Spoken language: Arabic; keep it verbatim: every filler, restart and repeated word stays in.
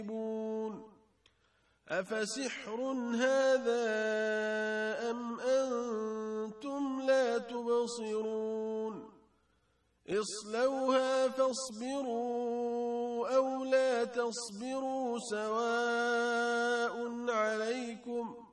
أفسحر هذا أم أنتم لا تبصرون اصلوها فاصبروا أو لا تصبروا سواء عليكم